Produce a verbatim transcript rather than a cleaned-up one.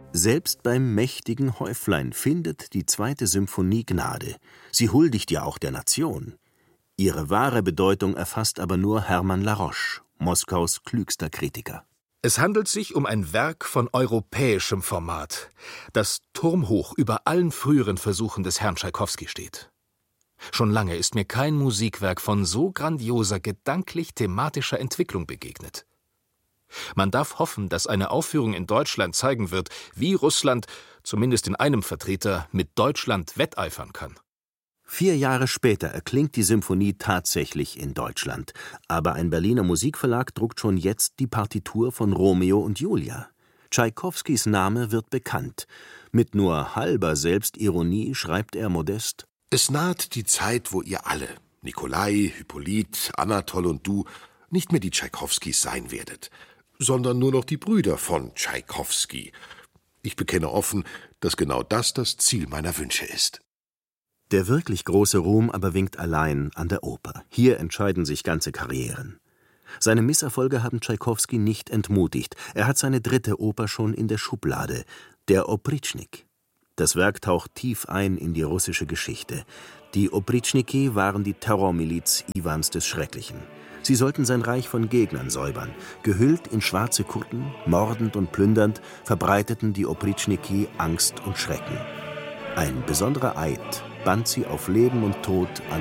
Selbst beim mächtigen Häuflein findet die zweite Symphonie Gnade. Sie huldigt ja auch der Nation. Ihre wahre Bedeutung erfasst aber nur Hermann Laroche, Moskaus klügster Kritiker. Es handelt sich um ein Werk von europäischem Format, das turmhoch über allen früheren Versuchen des Herrn Tschaikowski steht. Schon lange ist mir kein Musikwerk von so grandioser, gedanklich-thematischer Entwicklung begegnet. Man darf hoffen, dass eine Aufführung in Deutschland zeigen wird, wie Russland, zumindest in einem Vertreter, mit Deutschland wetteifern kann. Vier Jahre später erklingt die Symphonie tatsächlich in Deutschland, aber ein Berliner Musikverlag druckt schon jetzt die Partitur von Romeo und Julia. Tschaikowskis Name wird bekannt. Mit nur halber Selbstironie schreibt er modest: Es naht die Zeit, wo ihr alle, Nikolai, Hippolyt, Anatol und du, nicht mehr die Tschaikowskis sein werdet, sondern nur noch die Brüder von Tschaikowski. Ich bekenne offen, dass genau das das Ziel meiner Wünsche ist. Der wirklich große Ruhm aber winkt allein an der Oper. Hier entscheiden sich ganze Karrieren. Seine Misserfolge haben Tschaikowski nicht entmutigt. Er hat seine dritte Oper schon in der Schublade, der Opritschnik. Das Werk taucht tief ein in die russische Geschichte. Die Opritschniki waren die Terrormiliz Iwans des Schrecklichen. Sie sollten sein Reich von Gegnern säubern. Gehüllt in schwarze Kutten, mordend und plündernd, verbreiteten die Opritschniki Angst und Schrecken. Ein besonderer Eid band sie auf Leben und Tod an